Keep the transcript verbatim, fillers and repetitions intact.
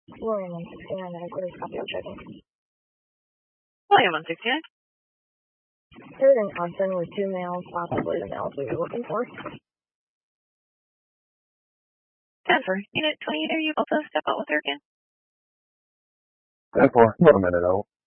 William one sixty-nine, I agree. Copy, I'm checking. William one sixty-nine. Third and Austin with two males, possibly the males we were looking for. Denver, Unit twenty, are you able to step out with her again? ten four, one minute out.